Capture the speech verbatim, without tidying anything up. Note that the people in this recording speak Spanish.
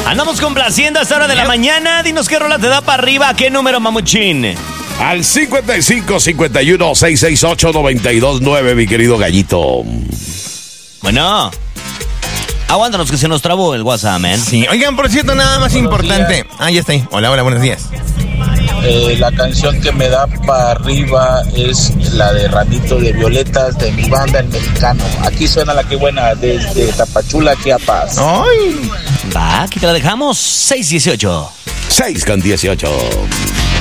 Andamos complaciendo a esta hora de la mañana. Dinos qué rola te da para arriba. ¿Qué número, mamuchín? Al cincuenta y cinco, cincuenta y uno, seiscientos sesenta y ocho, noventa y dos nueve, mi querido gallito. Bueno. Aguántanos que se nos trabó el WhatsApp, man. Sí, oigan, por cierto, nada más buenos importante. Días. Ah, ya está ahí. Hola, hola, buenos días. Eh, la canción que me da para arriba es la de Ramito de Violetas de mi banda El Mexicano. Aquí suena la que buena desde Tapachula, Chiapas. ¡Ay! Va, aquí te la dejamos. seis dieciocho. seis con dieciocho.